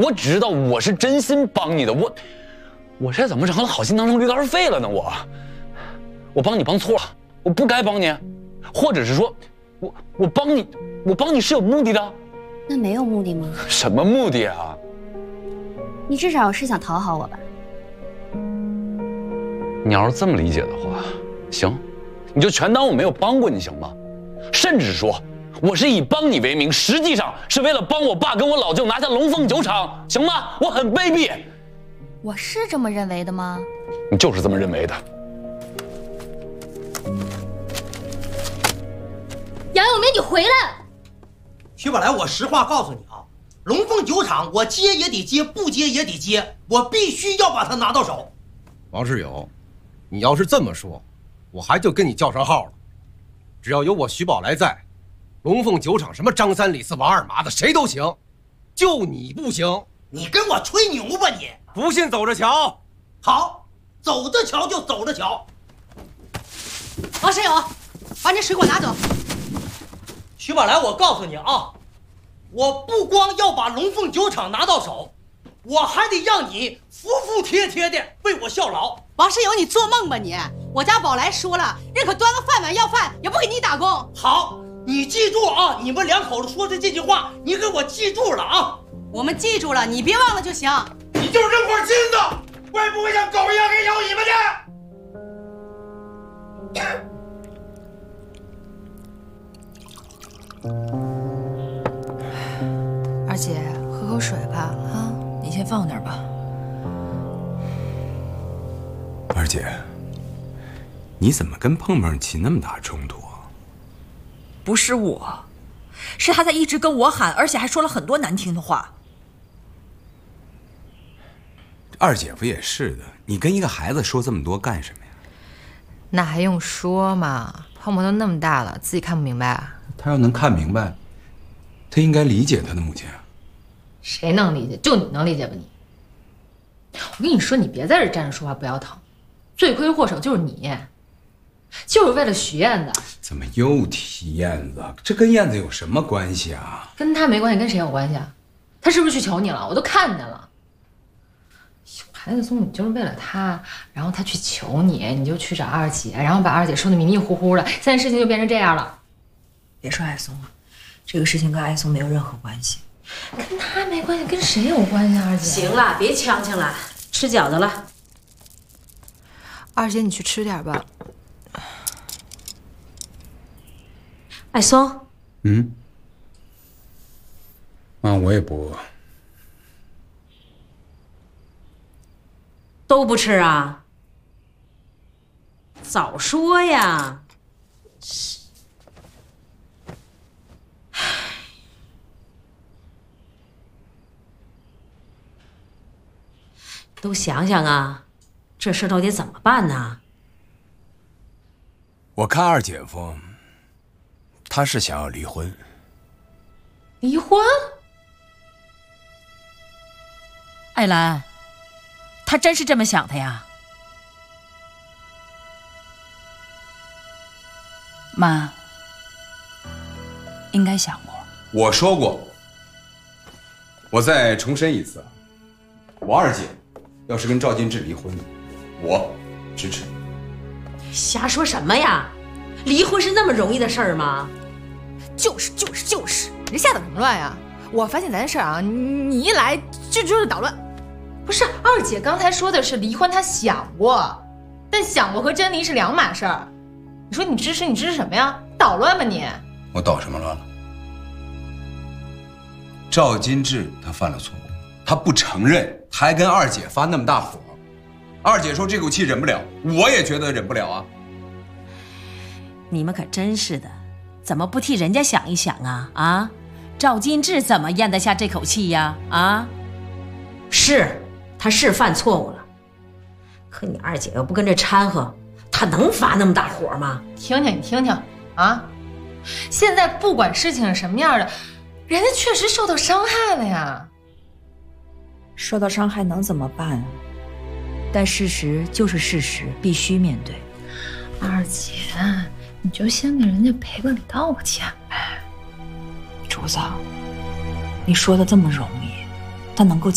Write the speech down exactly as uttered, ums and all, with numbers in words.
我知道我是真心帮你的，我我这怎么成了好心当成驴肝肺了呢？我我帮你帮错了，我不该帮你，或者是说，我我帮你，我帮你是有目的的。 那没有目的吗？ 什么目的啊？ 你至少是想讨好我吧？ 你要是这么理解的话，行，你就全当我没有帮过你，行吗？甚至说，我是以帮你为名，实际上是为了帮我爸跟我老舅拿下龙凤酒厂，行吗？我很卑鄙。 我是这么认为的吗？ 你就是这么认为的。 杨永明，你回来！ 徐宝来，我实话告诉你啊，龙凤酒厂我接也得接，不接也得接，我必须要把它拿到手。 王世友，你要是这么说，我还就跟你叫上号了。只要有我徐宝来在，龙凤酒厂什么张三李四王二麻的谁都行，就你不行。 你跟我吹牛吧你！ 不信走着瞧。 好，走着瞧就走着瞧。 王世友，把你水果拿走。 徐宝来，我告诉你啊，我不光要把龙凤酒厂拿到手，我还得让你服服帖帖的为我效劳。 王世友，你做梦吧你！我家宝来说了，认可端个饭碗要饭，也不给你打工。 好，你记住啊，你们两口子说的这句话，你给我记住了啊。 我们记住了，你别忘了就行。 你就是这块金子，我也不会像狗一样给咬你们的。二姐，喝口水吧，啊，你先放那儿吧。 二姐，你怎么跟碰碰起那么大冲突啊？ 不是我，是他在一直跟我喊，而且还说了很多难听的话。 二姐夫也是的，你跟一个孩子说这么多干什么呀？ 那还用说吗？碰碰都那么大了，自己看不明白啊？ 他要能看明白，他应该理解他的母亲啊。 谁能理解？就你能理解吧你？我跟你说，你别在这站着说话不腰疼，罪魁祸首就是你，就是为了许燕子。 怎么又提燕子？这跟燕子有什么关系啊？ 跟他没关系，跟谁有关系啊？他是不是去求你了？我都看见了。孩子松，你就是为了他，然后他去求你，你就去找二姐，然后把二姐说的迷迷糊糊的，现在事情就变成这样了。 别说爱松了，这个事情跟爱松没有任何关系。 跟他没关系，跟谁有关系啊？二姐， 行了，别呛呛了，吃饺子了。 二姐，你去吃点吧。 爱松， 嗯，妈，我也不饿。 都不吃啊？早说呀！都想想啊，这事到底怎么办呢？ 我看二姐夫，他是想要离婚。 离婚？ 艾兰，他真是这么想的呀？妈，应该想过。 我说过，我再重申一次，我二姐要是跟赵金志离婚，我支持。 瞎说什么呀？离婚是那么容易的事儿吗？ 就是就是就是，你这瞎捣什么乱呀？我发现咱这事儿啊，你你一来就就是捣乱。不是，二姐刚才说的是离婚，她想过，但想过和真离是两码事儿。你说你支持，你支持什么呀？捣乱吧你！ 我捣什么乱了？赵金志他犯了错误，他不承认，他还跟二姐发那么大火。二姐说这口气忍不了，我也觉得忍不了啊。 你们可真是的，怎么不替人家想一想啊？啊，赵金志怎么咽得下这口气呀？啊，是，他是犯错误了，可你二姐要不跟着掺和，他能发那么大火吗？ 听听你听听啊！现在不管事情是什么样的，人家确实受到伤害了呀。 受到伤害能怎么办啊？但事实就是事实，必须面对。 二姐，你就先给人家赔个礼道歉呗。 竹子，你说的这么容易，但能够